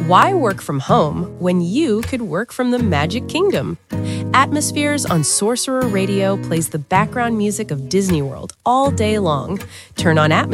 Why work from home when you could work from the Magic Kingdom? Atmospheres on Sorcerer Radio plays the background music of Disney World all day long. Turn on Atmospheres